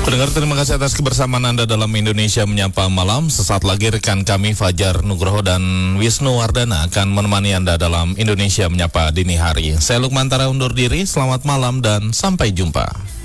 Pendengar, terima kasih atas kebersamaan Anda dalam Indonesia Menyapa Malam. Sesaat lagi rekan kami Fajar Nugroho dan Wisnu Wardana akan menemani Anda dalam Indonesia Menyapa Dini Hari. Saya Lukman Tara undur diri, selamat malam dan sampai jumpa.